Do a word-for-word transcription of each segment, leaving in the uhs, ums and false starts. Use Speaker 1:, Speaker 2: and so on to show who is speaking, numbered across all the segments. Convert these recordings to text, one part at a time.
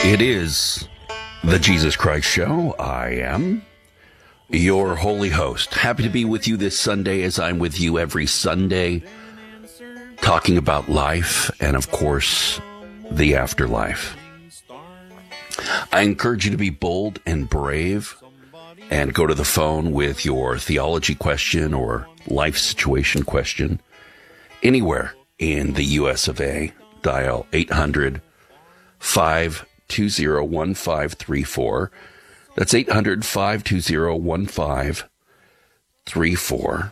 Speaker 1: It is the Jesus Christ Show. I am your holy host. Happy to be with you this Sunday, as I'm with you every Sunday, talking about life and, of course, the afterlife. I encourage you to be bold and brave and go to the phone with your theology question or life situation question anywhere in the U S of A. Dial eight hundred, five two zero, one five three four. That's eight hundred, five two zero, one five three four.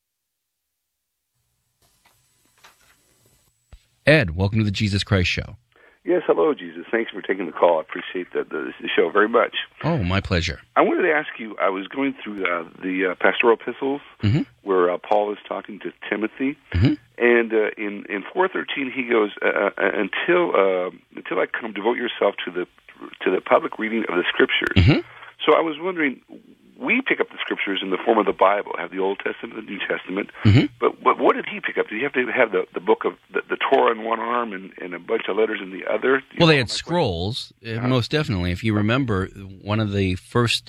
Speaker 2: Ed, welcome to the Jesus Christ Show.
Speaker 3: Yes, hello, Jesus. Thanks for taking the call. I appreciate the, the, the show very much.
Speaker 2: Oh, my pleasure.
Speaker 3: I wanted to ask you, I was going through uh, the uh, pastoral epistles
Speaker 2: mm-hmm.
Speaker 3: where uh, Paul is talking to Timothy,
Speaker 2: mm-hmm.
Speaker 3: and uh, in, in four thirteen he goes, uh, uh, until uh, until I come, devote yourself to the to the public reading of the Scriptures.
Speaker 2: Mm-hmm.
Speaker 3: So I was wondering, we pick up the Scriptures in the form of the Bible, have the Old Testament and the New Testament,
Speaker 2: mm-hmm.
Speaker 3: but, but what did he pick up? Did he have to have the, the book of the, the Torah in one arm and, and a bunch of letters in the other?
Speaker 2: Well, they had scrolls, uh, most definitely. If you remember, one of the first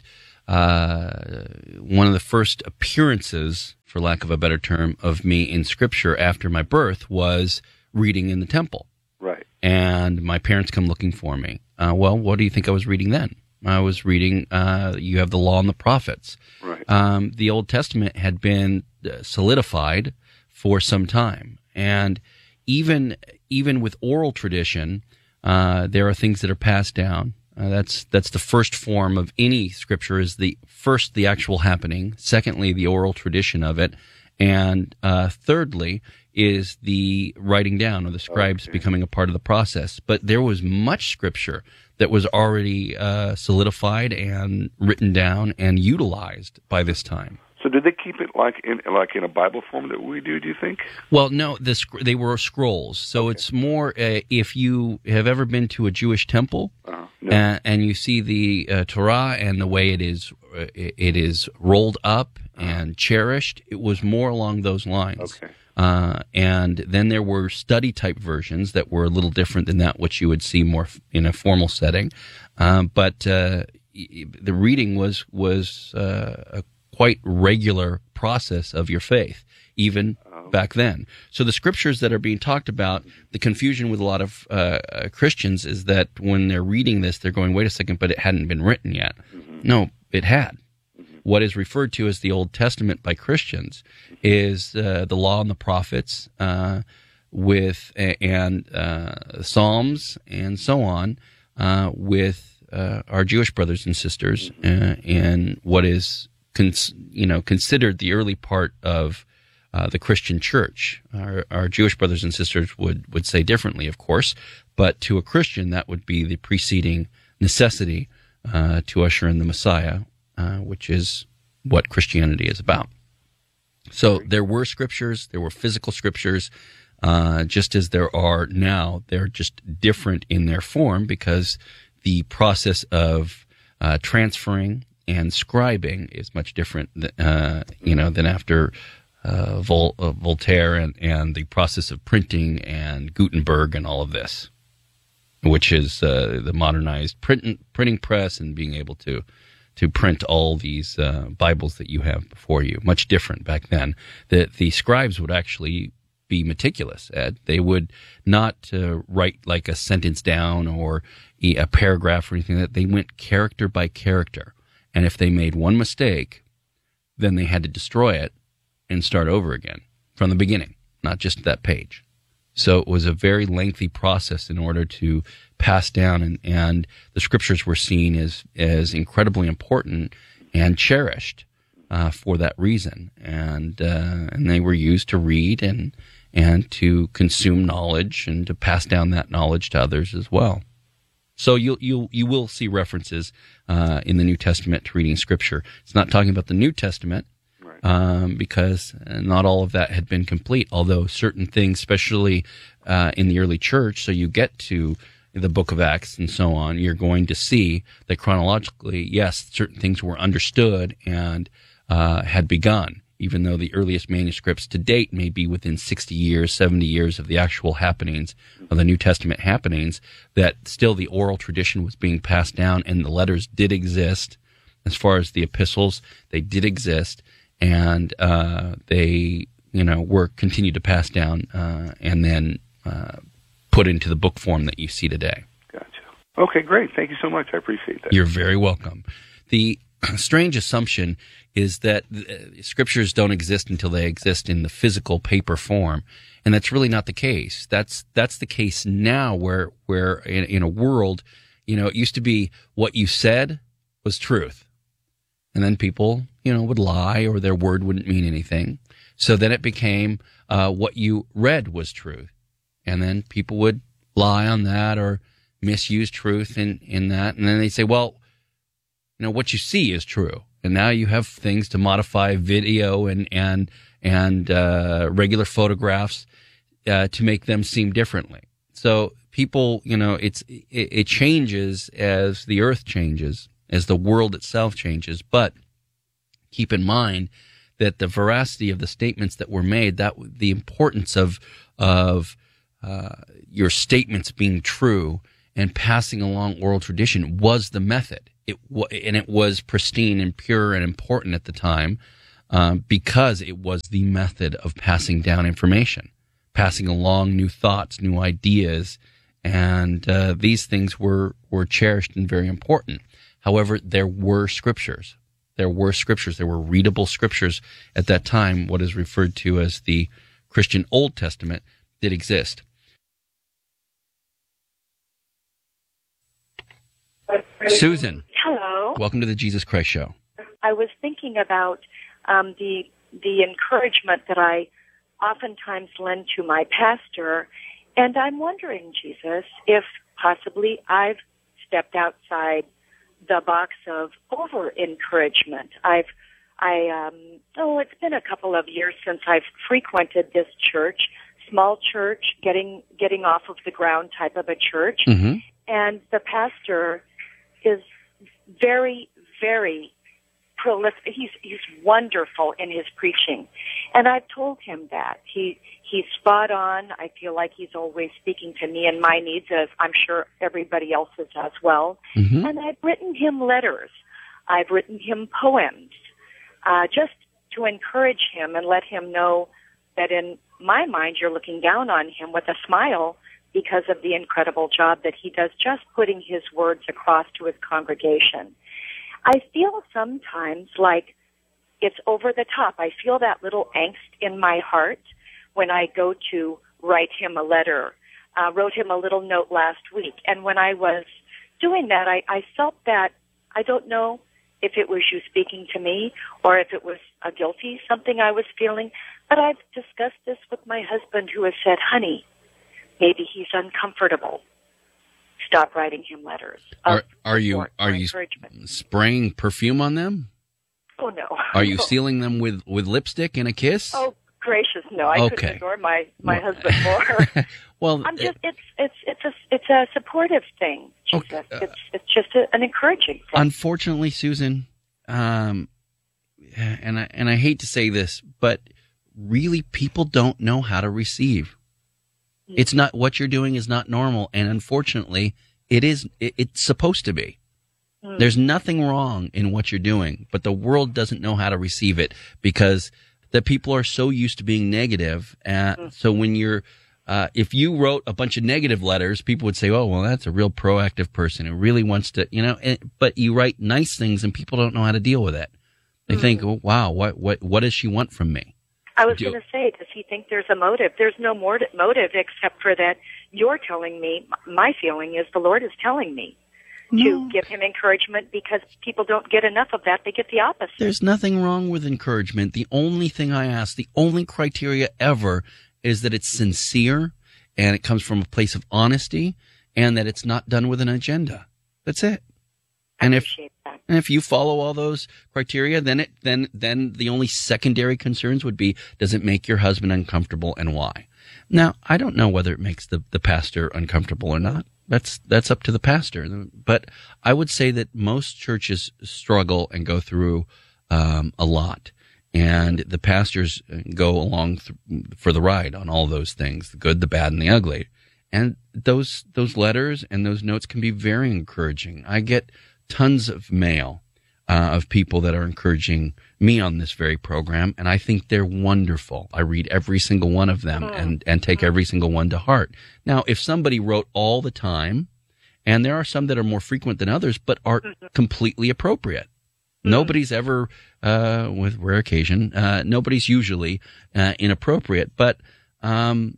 Speaker 2: uh, one of the first appearances, for lack of a better term, of me in Scripture after my birth was reading in the temple.
Speaker 3: Right.
Speaker 2: And my parents come looking for me. Uh, well, what do you think I was reading then? I was reading, uh, you have the law and the prophets.
Speaker 3: Right.
Speaker 2: Um, the Old Testament had been solidified for some time. And even even with oral tradition, uh, there are things that are passed down. Uh, that's that's the first form of any scripture, is the first, the actual happening. Secondly, the oral tradition of it. And uh, thirdly is the writing down, or the scribes
Speaker 3: okay.
Speaker 2: becoming a part of the process. But there was much scripture that was already uh, solidified and written down and utilized by this time.
Speaker 3: So did they keep it like in like in a Bible form that we do, do you think?
Speaker 2: Well, no, the, they were scrolls. So
Speaker 3: okay.
Speaker 2: it's more, uh, if you have ever been to a Jewish temple,
Speaker 3: uh, no.
Speaker 2: uh, and you see the uh, Torah and the way it is uh, it is rolled up uh-huh. and cherished, it was more along those lines.
Speaker 3: Okay.
Speaker 2: Uh, and then there were study-type versions that were a little different than that, which you would see more f- in a formal setting. Um, but uh, y- the reading was was uh, a quite regular process of your faith, even
Speaker 3: oh.
Speaker 2: back then. So the scriptures that are being talked about, the confusion with a lot of uh, uh, Christians is that when they're reading this, they're going, wait a second, but it hadn't been written yet.
Speaker 3: Mm-hmm.
Speaker 2: No, it had.
Speaker 3: Mm-hmm.
Speaker 2: What is referred to as the Old Testament by Christians is uh, the law and the prophets, uh, with and uh, Psalms and so on, uh, with uh, our Jewish brothers and sisters, uh, in what is Cons- you know, considered the early part of uh, the Christian church. Our, our Jewish brothers and sisters would, would say differently, of course, but to a Christian, that would be the preceding necessity uh, to usher in the Messiah, uh, which is what Christianity is about. So there were scriptures, there were physical scriptures, uh, just as there are now. They're just different in their form because the process of uh, transferring and scribing is much different, uh, you know, than after uh, Vol- uh, Voltaire and, and the process of printing and Gutenberg and all of this, which is uh, the modernized print, printing press and being able to to print all these uh, Bibles that you have before you. Much different back then. The the scribes would actually be meticulous, Ed. They would not uh, write like a sentence down or a paragraph or anything like that. They went character by character. And if they made one mistake, then they had to destroy it and start over again from the beginning, not just that page. So it was a very lengthy process in order to pass down, and, and the scriptures were seen as, as incredibly important and cherished uh, for that reason. And uh, and they were used to read and and to consume knowledge and to pass down that knowledge to others as well. So you you you will see references uh, in the New Testament to reading Scripture. It's not talking about the New Testament,
Speaker 3: right.
Speaker 2: um, because not all of that had been complete. Although certain things, especially uh, in the early church, so you get to the Book of Acts and so on, you're going to see that chronologically, yes, certain things were understood and uh, had begun. even though the earliest manuscripts to date may be within sixty years, seventy years of the actual happenings, of the New Testament happenings, that still the oral tradition was being passed down, and the letters did exist. As far as the epistles, they did exist, and uh, they, you know, were continued to pass down uh, and then uh, put into the book form that you see today.
Speaker 3: Gotcha. Okay, great. Thank you so much. I appreciate that.
Speaker 2: You're very welcome. The strange assumption is that uh, scriptures don't exist until they exist in the physical paper form, and that's really not the case. That's that's the case now, where where in, in a world, you know, it used to be what you said was truth, and then people, you know, would lie or their word wouldn't mean anything. So then it became uh, what you read was truth, and then people would lie on that or misuse truth in in that, and then they say, well, you know, what you see is true. And now you have things to modify video and and and uh, regular photographs uh, to make them seem differently. So people, you know, it's it, it changes as the earth changes, as the world itself changes. But keep in mind that the veracity of the statements that were made, that the importance of of uh, your statements being true and passing along oral tradition was the method. It and it was pristine and pure and important at the time um, because it was the method of passing down information, passing along new thoughts, new ideas, and uh, these things were were cherished and very important. However, there were scriptures. There were scriptures. There were readable scriptures at that time. What is referred to as the Christian Old Testament did exist. Susan.
Speaker 4: Hello.
Speaker 2: Welcome to the Jesus Christ Show.
Speaker 4: I was thinking about um, the the encouragement that I oftentimes lend to my pastor, and I'm wondering, Jesus, if possibly I've stepped outside the box of over encouragement. I've I um, oh, it's been a couple of years since I've frequented this church, small church, getting getting off of the ground type of a church,
Speaker 2: mm-hmm.
Speaker 4: and the pastor is very, very prolific. He's he's wonderful in his preaching, and I've told him that he he's spot on. I feel like he's always speaking to me and my needs, as I'm sure everybody else's as well.
Speaker 2: Mm-hmm.
Speaker 4: And I've written him letters. I've written him poems, uh, just to encourage him and let him know that in my mind you're looking down on him with a smile, because of the incredible job that he does just putting his words across to his congregation. I feel sometimes like it's over the top. I feel that little angst in my heart when I go to write him a letter. Uh, wrote him a little note last week, and when I was doing that, I, I felt that, I don't know if it was you speaking to me or if it was a guilty something I was feeling, but I've discussed this with my husband, who has said, honey, maybe he's uncomfortable. Stop writing him letters.
Speaker 2: Are, are you are you spraying perfume on them?
Speaker 4: Oh no.
Speaker 2: Are you
Speaker 4: no.
Speaker 2: sealing them with, with lipstick and a kiss?
Speaker 4: Oh gracious, no! I
Speaker 2: okay.
Speaker 4: couldn't adore my, my well, husband more.
Speaker 2: well,
Speaker 4: I'm just it's it's it's a it's a supportive thing, Jesus. Okay, uh, it's it's just a, an encouraging thing.
Speaker 2: Unfortunately, Susan, um, and I and I hate to say this, but really, people don't know how to receive. It's not, what you're doing is not normal, and unfortunately, it is. It, it's supposed to be. Mm. There's nothing wrong in what you're doing, but the world doesn't know how to receive it because the people are so used to being negative. Uh, mm. So when you're, uh, if you wrote a bunch of negative letters, people would say, "Oh, well, that's a real proactive person who really wants to," you know. And, but you write nice things, and people don't know how to deal with it. They mm. think, "Oh, wow, what what what does she want from me?"
Speaker 4: I was going to say, does he think there's a motive? There's no more motive except for that you're telling me, my feeling is the Lord is telling me no. to give him encouragement, because people don't get enough of that. They get the opposite.
Speaker 2: There's nothing wrong with encouragement. The only thing I ask, the only criteria ever, is that it's sincere and it comes from a place of honesty and that it's not done with an agenda. That's it.
Speaker 4: I
Speaker 2: and if
Speaker 4: appreciate that.
Speaker 2: And if you follow all those criteria, then it then then the only secondary concerns would be, does it make your husband uncomfortable, and why? Now, I don't know whether it makes the, the pastor uncomfortable or not. That's that's up to the pastor. But I would say that most churches struggle and go through um, a lot. And the pastors go along th- for the ride on all those things, the good, the bad, and the ugly. And those those letters and those notes can be very encouraging. I get tons of mail uh, of people that are encouraging me on this very program, and I think they're wonderful. I read every single one of them and, and take every single one to heart. Now, if somebody wrote all the time, and there are some that are more frequent than others, but are completely appropriate. Nobody's ever, uh, with rare occasion, uh, nobody's usually uh, inappropriate. But um,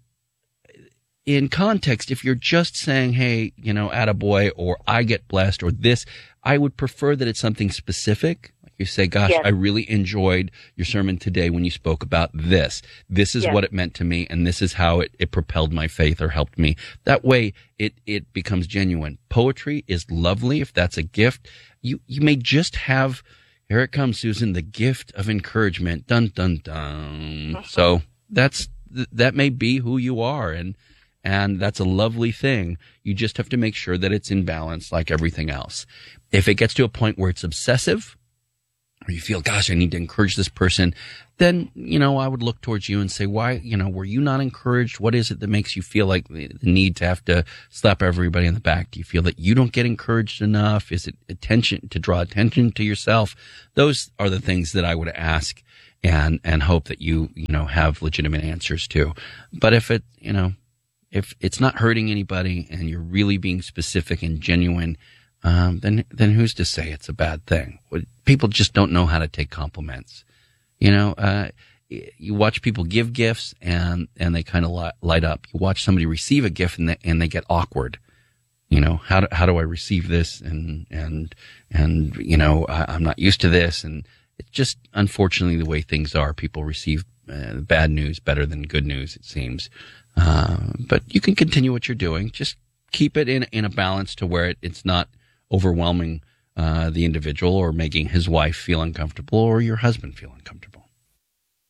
Speaker 2: in context, if you're just saying, hey, you know, attaboy, or I get blessed, or this, I would prefer that it's something specific. Like you say, gosh,
Speaker 4: Yes.
Speaker 2: I really enjoyed your sermon today when you spoke about this. This is
Speaker 4: Yes.
Speaker 2: what it meant to me, and this is how it, it propelled my faith or helped me. That way, it, it becomes genuine. Poetry is lovely if that's a gift. You, you may just have, here it comes, Susan, the gift of encouragement. Dun, dun, dun. So that's, that may be who you are, and, and that's a lovely thing. You just have to make sure that it's in balance like everything else. If it gets to a point where it's obsessive, or you feel, gosh, I need to encourage this person, then, you know, I would look towards you and say, why, you know, were you not encouraged? What is it that makes you feel like the need to have to slap everybody in the back? Do you feel that you don't get encouraged enough? Is it attention, to draw attention to yourself? Those are the things that I would ask and, and hope that you, you know, have legitimate answers to. But if it, you know, if it's not hurting anybody and you're really being specific and genuine, um, then, then who's to say it's a bad thing? People just don't know how to take compliments. You know, uh, you watch people give gifts and, and they kind of li- light up. You watch somebody receive a gift and they, and they get awkward. You know, how do, how do I receive this? And, and, and, you know, I, I'm not used to this. And it's just, unfortunately, the way things are. People receive uh, bad news better than good news, it seems. Uh, but you can continue what you're doing. Just keep it in, in a balance to where it, it's not overwhelming uh, the individual or making his wife feel uncomfortable or your husband feel uncomfortable.